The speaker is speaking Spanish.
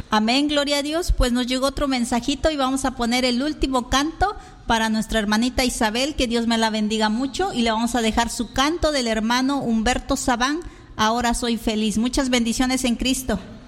Amén, gloria a Dios. Pues nos llegó otro mensajito y vamos a poner el último canto para nuestra hermanita Isabel, que Dios me la bendiga mucho, y le vamos a dejar su canto del hermano Humberto Sabán, Ahora soy feliz. Muchas bendiciones en Cristo.